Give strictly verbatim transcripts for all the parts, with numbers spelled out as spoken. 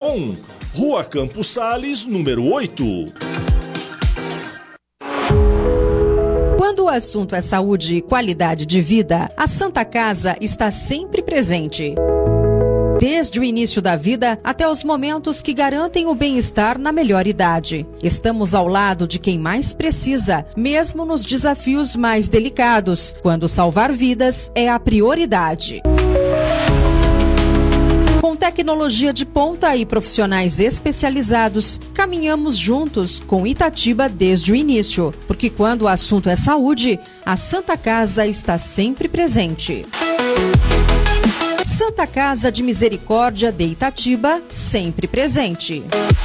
um, Rua Campos Sales, número oito. Quando o assunto é saúde e qualidade de vida, a Santa Casa está sempre presente. Desde o início da vida até os momentos que garantem o bem-estar na melhor idade. Estamos ao lado de quem mais precisa, mesmo nos desafios mais delicados, quando salvar vidas é a prioridade. Com tecnologia de ponta e profissionais especializados, caminhamos juntos com Itatiba desde o início, porque quando o assunto é saúde, a Santa Casa está sempre presente. Santa Casa de Misericórdia de Itatiba, sempre presente.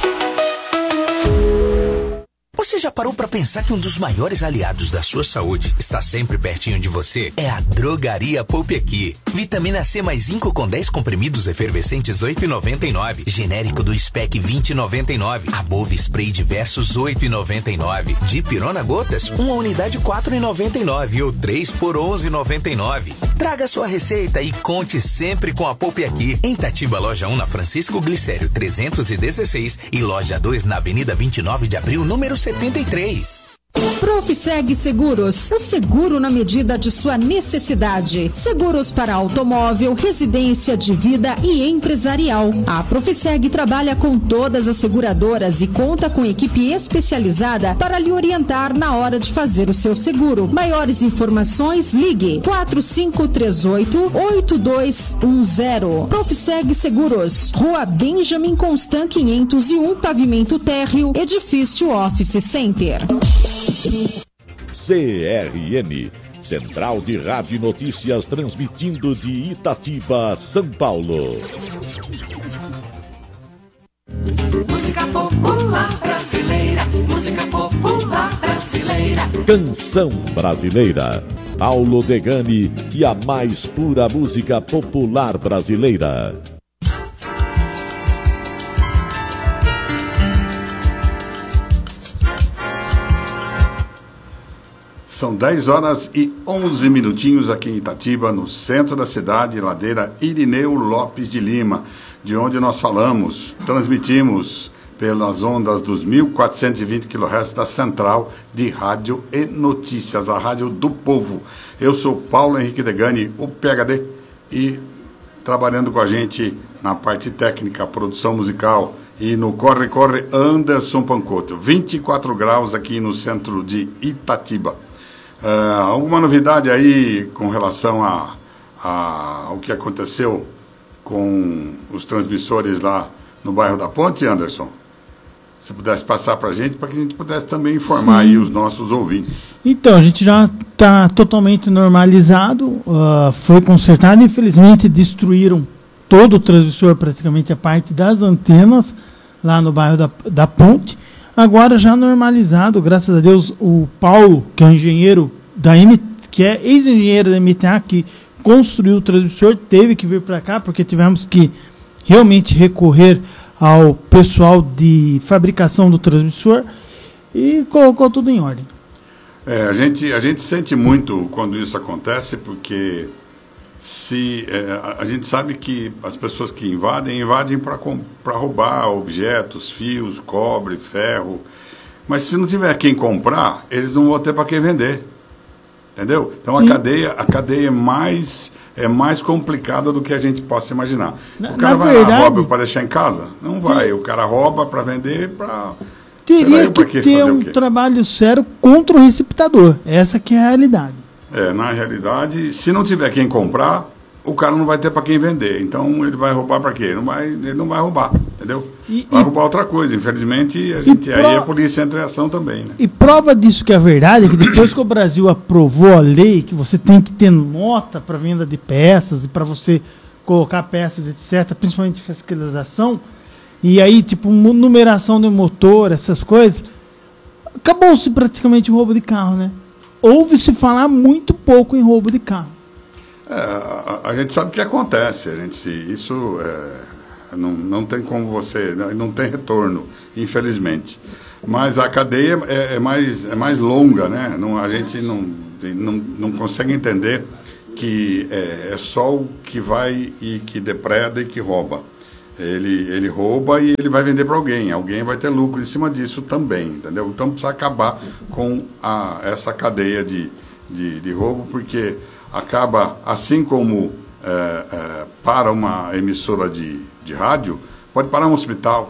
Você já parou para pensar que um dos maiores aliados da sua saúde está sempre pertinho de você? É a Drogaria Poupe Aqui. Vitamina C mais zinco com dez comprimidos efervescentes oito reais e noventa e nove. Genérico do Spec vinte reais e noventa e nove. Above Spray Diversos oito reais e noventa e nove. Dipirona Gotas, uma unidade quatro reais e noventa e nove ou três por onze reais e noventa e nove. Traga sua receita e conte sempre com a Poupe Aqui. Em Itatiba, loja um na Francisco Glicério trezentos e dezesseis e loja dois na Avenida vinte e nove de Abril, número setenta e três. Profiseg Seguros, o seguro na medida de sua necessidade. Seguros para automóvel, residência, de vida e empresarial. A Profiseg trabalha com todas as seguradoras e conta com equipe especializada para lhe orientar na hora de fazer o seu seguro. Maiores informações, ligue quatro cinco três oito, oito dois um zero. Profiseg Seguros, Rua Benjamin Constant quinhentos e um, pavimento térreo, edifício Office Center. C R N, Central de Rádio e Notícias, transmitindo de Itatiba, São Paulo. Música popular brasileira, música popular brasileira. Canção brasileira. Paulo Degani e a mais pura música popular brasileira. São dez horas e onze minutinhos aqui em Itatiba, no centro da cidade, ladeira Irineu Lopes de Lima, de onde nós falamos, transmitimos pelas ondas dos mil quatrocentos e vinte quilohertz da Central de Rádio e Notícias, a Rádio do Povo. Eu sou Paulo Henrique Degani, o P H D, e trabalhando com a gente na parte técnica, produção musical, e no Corre Corre Anderson Pancoto, vinte e quatro graus aqui no centro de Itatiba. Uh, alguma novidade aí com relação a, a, ao que aconteceu com os transmissores lá no bairro da Ponte, Anderson? Se pudesse passar para a gente, para que a gente pudesse também informar Sim. aí os nossos ouvintes. Então, a gente já está totalmente normalizado, uh, foi consertado, infelizmente destruíram todo o transmissor, praticamente a parte das antenas, lá no bairro da, da Ponte. Agora já normalizado, graças a Deus, o Paulo, que é um engenheiro da M, que é ex-engenheiro da M T A, que construiu o transmissor, teve que vir para cá, porque tivemos que realmente recorrer ao pessoal de fabricação do transmissor e colocou tudo em ordem. É, a gente, a gente sente muito quando isso acontece, porque se é, a gente sabe que as pessoas que invadem, invadem para roubar objetos, fios, cobre, ferro, mas se não tiver quem comprar, eles não vão ter para quem vender, entendeu? Então a cadeia, a cadeia é mais, é mais complicada do que a gente possa imaginar. Na, o cara vai verdade, lá, rouba para deixar em casa? Não vai, o cara rouba para vender, para... Teria que, que ter um trabalho sério contra o receptador, essa que é a realidade. É, na realidade, se não tiver quem comprar, o cara não vai ter para quem vender. Então, ele vai roubar para quê? Não vai, ele não vai roubar, entendeu? E, vai e, roubar outra coisa. Infelizmente, a gente, aí pro... a polícia entra em ação também. Né? E prova disso que é verdade é que depois que o Brasil aprovou a lei, que você tem que ter nota para venda de peças e para você colocar peças, etcétera, principalmente fiscalização, e aí, tipo, numeração de motor, essas coisas, acabou-se praticamente o roubo de carro, né? Ouve-se falar muito pouco em roubo de carro. É, a, a gente sabe o que acontece. A gente, isso é, não, não tem como você... Não tem retorno, infelizmente. Mas a cadeia é, é, mais, é mais longa, né? Não, a gente não, não, não consegue entender que é, é só o que vai e que depreda e que rouba. Ele, ele rouba e ele vai vender para alguém. Alguém vai ter lucro em cima disso também, entendeu? Então precisa acabar com a, essa cadeia de, de, de roubo, porque acaba, assim como é, é, para uma emissora de, de rádio, pode parar um hospital,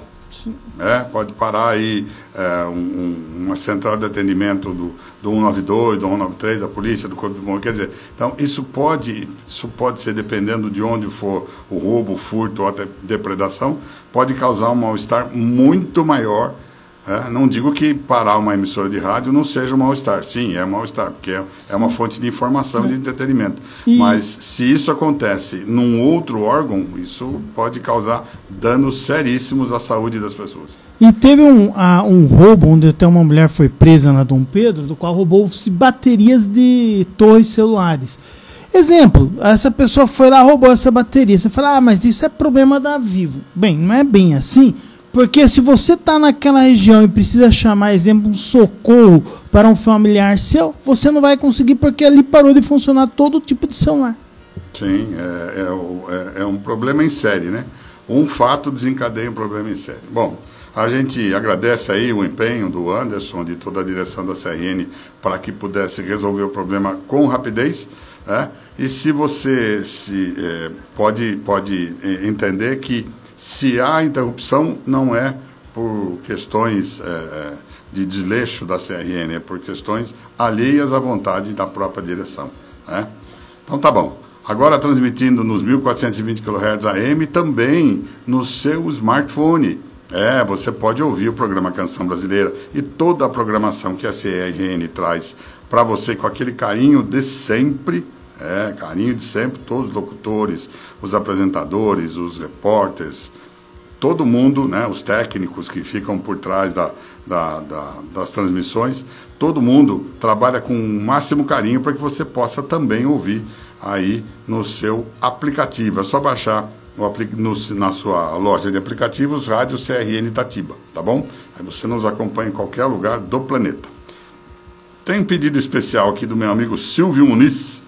é, pode parar aí é, um, um, uma central de atendimento do, do cento e noventa e dois, do cento e noventa e três, da polícia, do Corpo de Bombeiros. Quer dizer, então isso pode, isso pode ser, dependendo de onde for o roubo, o furto ou até depredação, pode causar um mal-estar muito maior. É, não digo que parar uma emissora de rádio não seja um mal-estar. Sim, é um mal-estar, porque é, é uma fonte de informação e de entretenimento. E... Mas se isso acontece num outro órgão, isso pode causar danos seríssimos à saúde das pessoas. E teve um, uh, um roubo onde até uma mulher foi presa na Dom Pedro, do qual roubou-se baterias de torres celulares. Exemplo, essa pessoa foi lá e roubou essa bateria. Você fala, ah, mas isso é problema da Vivo. Bem, não é bem assim. Porque se você está naquela região e precisa chamar, exemplo, um socorro para um familiar seu, você não vai conseguir porque ali parou de funcionar todo tipo de celular. Sim, é, é, é, é um problema em série, né? Um fato desencadeia um problema em série. Bom, a gente agradece aí o empenho do Anderson, de toda a direção da C R N, para que pudesse resolver o problema com rapidez. É? E se você se, é, pode, pode entender que se há interrupção, não é por questões é, de desleixo da C R N, é por questões alheias à vontade da própria direção. Né? Então tá bom. Agora transmitindo nos mil quatrocentos e vinte quilohertz A M, também no seu smartphone. É, você pode ouvir o programa Canção Brasileira e toda a programação que a C R N traz para você com aquele carinho de sempre. É, carinho de sempre, todos os locutores, os apresentadores, os repórteres, todo mundo, né, os técnicos que ficam por trás da, da, da, das transmissões, todo mundo trabalha com o máximo carinho para que você possa também ouvir aí no seu aplicativo. É só baixar no, no, na sua loja de aplicativos Rádio C R N Itatiba, tá bom? Aí você nos acompanha em qualquer lugar do planeta. Tem um pedido especial aqui do meu amigo Silvio Muniz.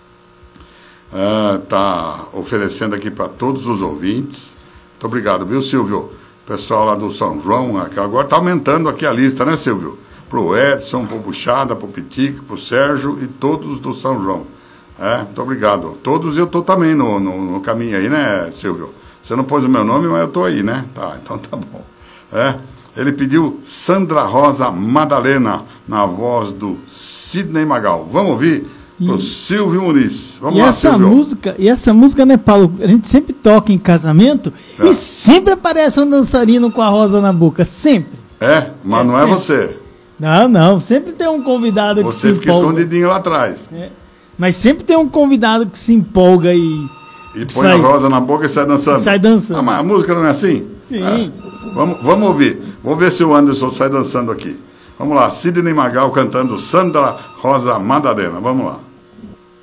Está uh, oferecendo aqui para todos os ouvintes. Muito obrigado, viu, Silvio? Pessoal lá do São João, aqui, agora está aumentando aqui a lista, né, Silvio? Para o Edson, para o Buchada, para o Pitique, para o Sérgio e todos do São João. É, muito obrigado. Todos eu estou também no, no, no caminho aí, né, Silvio? Você não pôs o meu nome, mas eu estou aí, né? Tá, então tá bom. É, ele pediu Sandra Rosa Madalena, na voz do Sidney Magal. Vamos ouvir? Pro Silvio Muniz. Vamos e lá, essa Silvio. música, e essa música, né, Paulo? A gente sempre toca em casamento é. e sempre aparece um dançarino com a rosa na boca. Sempre. É, mas é não sempre. É você. Não, não. Sempre tem um convidado você que se empolga. Você fica escondidinho lá atrás. É. Mas sempre tem um convidado que se empolga e... E põe sai, a rosa na boca e sai dançando. E sai dançando. Ah, mas a música não é assim? Sim. É. Vamos, vamos ouvir. Vamos ver se o Anderson sai dançando aqui. Vamos lá. Sidney Magal cantando Sandra Rosa Madalena. Vamos lá.